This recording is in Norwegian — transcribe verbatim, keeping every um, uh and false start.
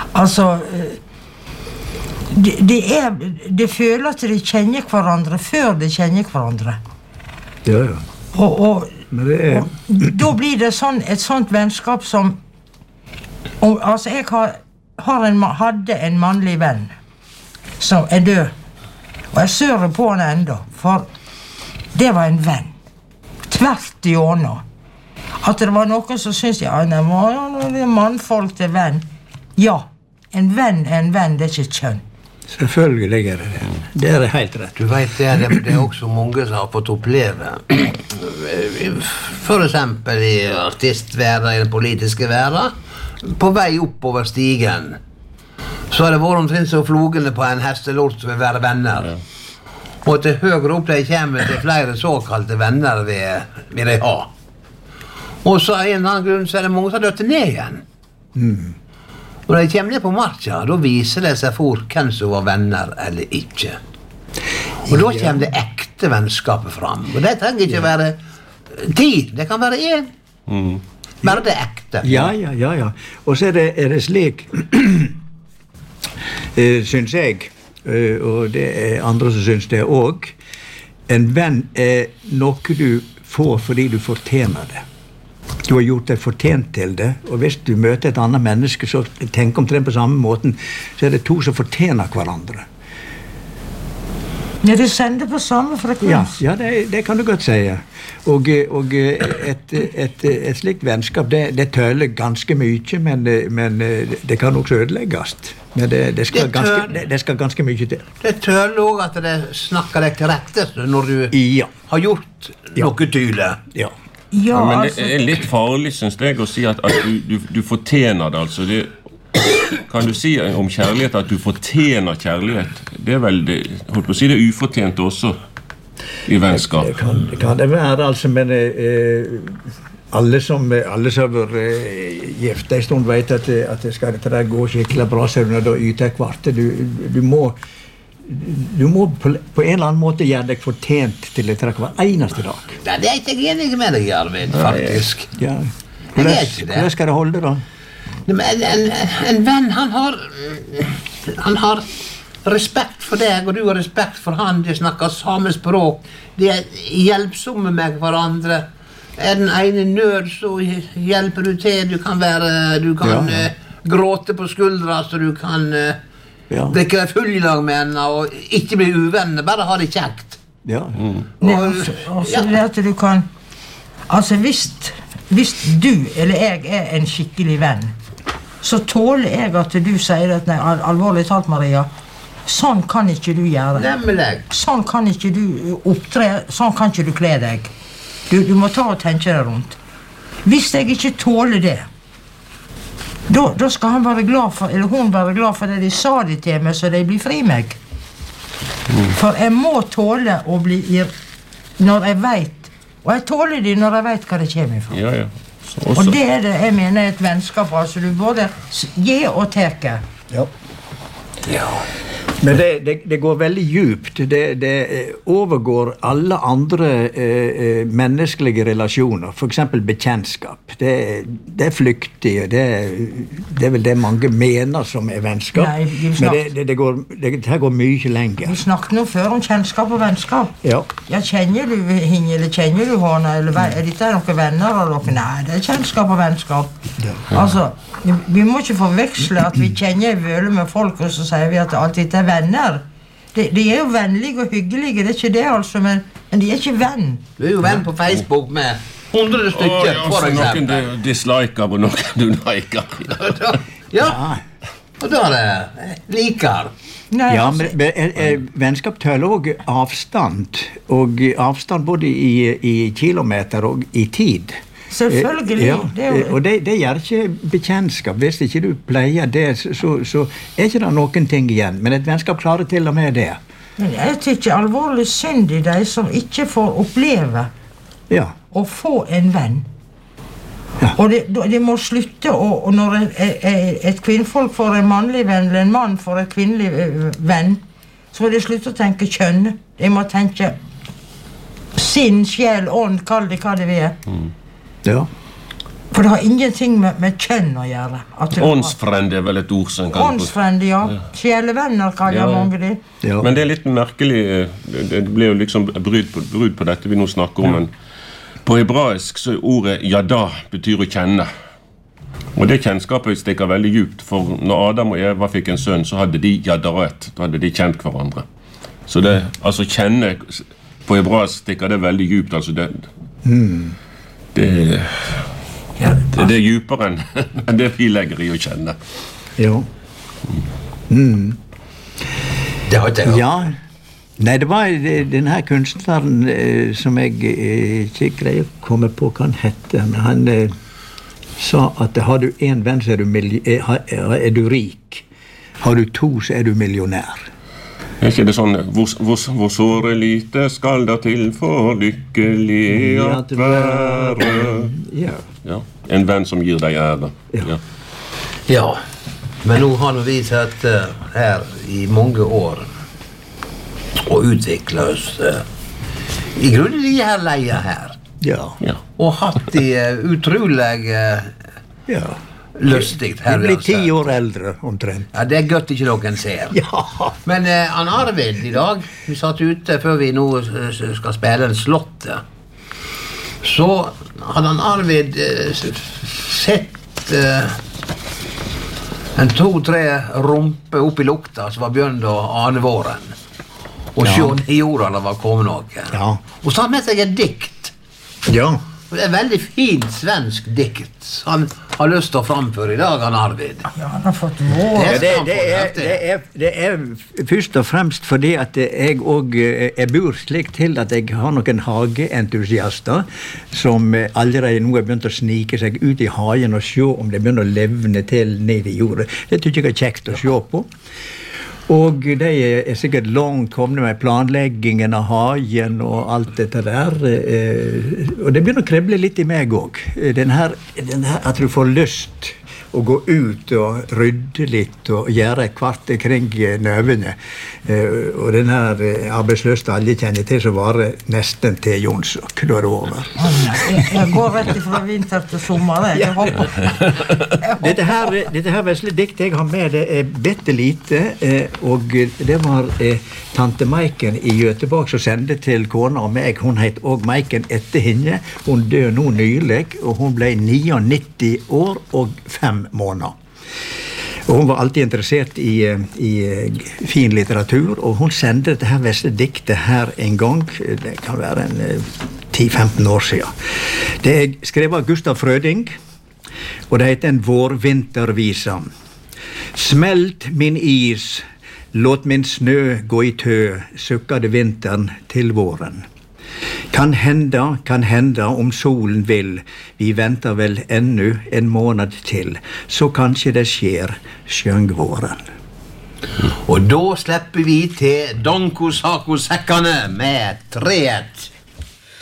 Altså, de, de, er, de føler at de kjenner hverandre før de kjenner hverandre. Ja, ja. Og, og, Men det er... og da blir det sånn, et sånt vennskap som... Og, altså, jeg har, har en, hadde en mannlig venn som er død. Og jeg sører på han enda, for det var en venn. Tvert i årene. At det var noen som synes, ja, det er mannfolk til venn. Ja, en venn er en venn, det er ikke kjønn. Selvfølgelig er det det. Det er helt rett. Du vet, det er, det er også mange som har fått oppleve. For eksempel i artistverden, i den politiske verden, på vei oppover stigen, så har det vært omtrent så flogene på en hestelort som vil være venner. Ja. Og til høyre opp de kommer til flere såkalte venner vi, vi de ha. Og så av en eller annen grunn så er det mange som har døtt ned igjen. Mm. Og når de kommer ned på marka, da viser det seg for hvem som var venner eller ikke. Og da kommer det ekte vennskapet fram. Og det trenger ikke være tid, det kan være en. Mm. Bare det ekte. Ja, ja, ja, ja. Og så er det, er det slik, uh, synes jeg, uh, og det er andre som synes det også, en venn er noe du får fordi du fortjener det. Du har gjort deg fortjent til det, og hvis du møter et annet menneske, så tenk omtrent på samme måten, så er det to som fortjener hverandre. Ja, de sender på samme frekvens. Ja, ja det, det kan du godt si. Og, og et, et, et slikt vennskap, det, det tøler ganske mye, men, men det kan også ødelegges. Men det, det, skal det, ganske, det, det skal ganske mye til. Det tøler også at det snakker deg til rette når du ja. har gjort ja. noe tydelig. Ja. Ja, men det er litt farlig, synes jeg, å si at, at du, du, du fortjener det, altså. Det, kan du si om kjærlighet at du fortjener kjærlighet? Det er vel det, holdt på å si det ufortjent også i vennskap. Det kan det, kan det være, altså, men eh, alle som alle som har eh, gift en stund vet at, at det skal dette der gå skikkelig bra, så når du yter kvart. Du, du må Du må på, på en eller annen måte gjøre deg fortjent til dette hver eneste dag. Ja, det er ikke jeg enig med deg, Arvid, faktisk. Ja. Hvordan, hvordan skal det holde, da? Men en, en venn, han har han har respekt for deg, og du har respekt for han. De snakker samme språk. De er hjelpsomme med hverandre. Er den ene nød, så hjelper du til. Du kan være, du kan ja. uh, gråte på skuldra, så du kan... Uh, Ja. Drikke deg full i lag med henne og ikke bli uvenner, bare ha det kjekt. Ja. Mm. Og så det at du kan, altså hvis, hvis du eller jeg er en skikkelig venn, så tåler jeg at du sier at nei, alvorlig talt, Maria, sånn kan ikke du gjøre. Nemlig. Sånn kan ikke du opptre, sånn kan ikke du kle deg. Du, du må ta og tenke deg rundt. Hvis jeg ikke tåler det, Da, da skal han være glad for, eller hun være glad for det de sa det til meg, så de blir fri meg. Mm. For jeg må tåle å bli ir når jeg vet, og jeg tåler det når jeg vet hva det kommer fra. Ja, ja. Og det er det jeg mener er et vennskap, altså du både gi og teke. Ja. Ja. Men det, det, det går veldig djupt. Det, det overgår alle andre eh, menneskelige relasjoner, for eksempel bekjentskap. Det, det er flyktig, det, det er vel det mange mener som er vennskap. Nei, men det, det, det, går, det, det går mye lenger. Vi snakket nå før om kjennskap og vennskap. Ja. Ja, kjenner du henne, eller kjenner du henne, eller er dette noen venner av dere? Nei, det er kjennskap og vennskap. Ja. Altså, vi må ikke forveksle at vi kjenner vøle med folk, og så sier vi at alt dette er venner. De, de er jo vennlige og hyggelige, det er ikke det altså, men, men de er ikke venn. Du er jo venn på Facebook med hundre stykker, oh, for eksempel. Noen du disliker og noen du liker. Ja, og da er det liker. Nei, ja, altså. men er, er, vennskap tøler også avstand, og avstand både i, i kilometer og i tid. Selvfølgelig. Ja, det er jo... og det, det gjør ikke bekjentskap. Hvis ikke du pleier det, så, så er ikke det noen ting igjen. Men et vennskap klarer til og med det. Men jeg tykker alvorlig synd i de som ikke får oppleve ja. å få en venn. Ja. Og de, de må slutte, og, og når et, et kvinnfolk får en mannlig venn, eller en mann får et kvinnelig venn, så må de slutte å tenke kjønn. De må tenke sinn, sjel, ånd, kall det hva det vil. Mm. Ja. For det har ingenting med, med kjønn å gjøre. Åndsfrende er vel et ord som kan... Åndsfrende, ja. Sjelevenner kaller ja. mange de. Ja. Men det er litt merkelig, det blir jo liksom brud på, brud på dette vi nå snakker om, ja. men på hebraisk så er ordet yada betyr å kjenne. Og det kjennskapet stikker veldig djupt, for når Adam og Eva fikk en sønn, så hadde de yadaret, da hadde de kjent hverandre. Så det, altså kjenne, på hebraisk stikker det veldig djupt, altså det... Mm. Det, ja, det, det er djupere enn det vi legger i å kjenne. Jo. Mm. Det har ikke jeg. Ja. Nei, det var den her kunstneren eh, som jeg eh, ikke greier å komme på hva han hette, men han eh, sa at har du en venn så er du, er, er du rik. Har du to så er du millionær. Er ikke det sånn, hvor, hvor, hvor såre lite skal da til for lykkelig at være? Ja. Ja. En venn som gir deg ære. Ja. Ja. Ja, men nå har vi sett uh, her i mange år og utviklet oss uh, i grunnen de her leia her. Ja. Ja. Og hatt de uh, utrolig uh, Ja. lustigt her. Vi blir ti år eldre omtrent. Ja, det er godt ikke noen ser. Ja. Men eh, han Arvid i dag, vi satt ute før vi nå eh, skal spille en slott, så hadde han Arvid eh, sett eh, en to-tre rumpe opp i lukta som var begynt å ane våren. Og Ja. se i jorda det var kommet noe. Ja. Og så har han med seg et dikt. Ja. Det er et veldig fint svensk dikt. Han har lyst til å framføre i dag, han Arvid. Ja, han har fått vår. Ja, det, det, er, det, er, det er først og fremst fordi at jeg, også, jeg bor slik til at jeg har noen hageentusiaster som allerede nå har begynt å snike seg ut i hagen og se om det begynner å levne til ned i jordet. Det tykker jeg er kjekt å se på. Og de er sikkert langt kommet med planleggingen av hagen og alt dette der. Og det begynner å kreble litt i meg også. Den her, den her at du får lyst å gå ut og rydde litt og gjøre et kvart kring nøvene. Og den her arbeidsløste alle kjenner til som varer nesten til Jonsok. Da er det over. Jeg, jeg går rett fra vinter til sommer. Jeg håper. Jeg håper. Dette her, dette her vesle dikt jeg har med, det er bitte lite, og det var tante Maiken i Göteborg som sendte til kona og meg. Hun het også Maiken etter henne. Hun døde nå nylig, og hun ble nittini år og fem måneder. Og hun var alltid interessert i, i fin litteratur, og hun sendte dette her vesle diktet her en gang, det kan være en ti femten år siden. Det er skrevet av Gustav Frøding, og det heter en vårvintervisa. Smelt min is, låt min snø gå i tø, sukkade vinteren til våren. Kan hända, kan hända om solen vill, vi väntar väl ännu en månad till, så kanske det sker, sjöng våren. Og da slipper vi til Donko Sako-sekkene med treet